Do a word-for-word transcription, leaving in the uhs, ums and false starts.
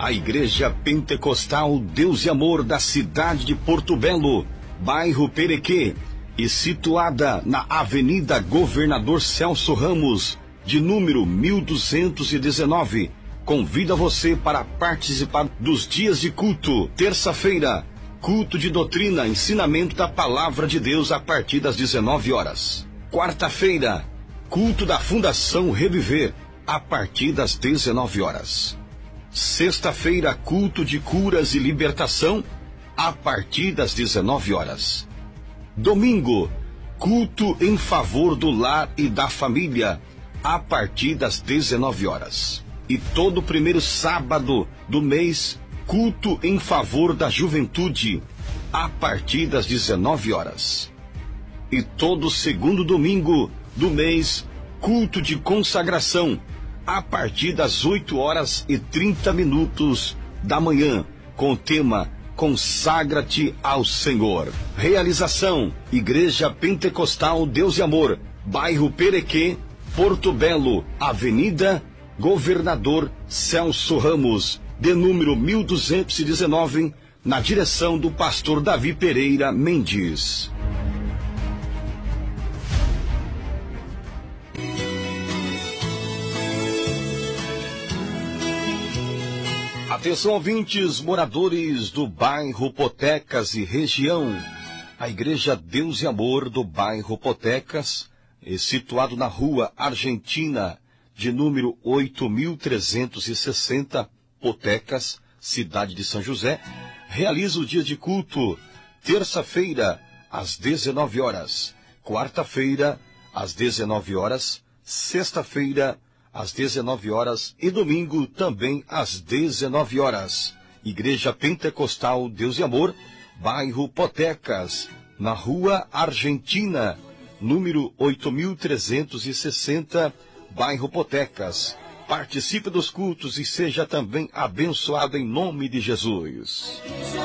A Igreja Pentecostal Deus e Amor da cidade de Porto Belo, bairro Perequê, e situada na Avenida Governador Celso Ramos, de número mil duzentos e dezenove, convida você para participar dos dias de culto. Terça-feira, culto de doutrina, ensinamento da Palavra de Deus a partir das dezenove horas. Quarta-feira, culto da Fundação Reviver, a partir das dezenove horas. Sexta-feira, culto de curas e libertação, a partir das dezenove horas. Domingo, culto em favor do lar e da família, a partir das dezenove horas. E todo primeiro sábado do mês, culto em favor da juventude, a partir das dezenove horas. E todo segundo domingo do mês, culto de consagração, a partir das oito horas e trinta minutos da manhã, com o tema Consagra-te ao Senhor. Realização: Igreja Pentecostal Deus e Amor, bairro Perequê, Porto Belo, Avenida Governador Celso Ramos, de número mil duzentos e dezenove, na direção do pastor Davi Pereira Mendes. Atenção, ouvintes, moradores do bairro Potecas e região. A Igreja Deus e Amor do bairro Potecas, é situado na rua Argentina, de número oito mil trezentos e sessenta, Potecas, cidade de São José, realiza o dia de culto, terça-feira, às dezenove horas, quarta-feira, às dezenove horas, sexta-feira, às dezenove horas e domingo também às dezenove horas. Igreja Pentecostal Deus e Amor, bairro Potecas, na rua Argentina, número oito mil trezentos e sessenta, bairro Potecas. Participe dos cultos e seja também abençoado em nome de Jesus.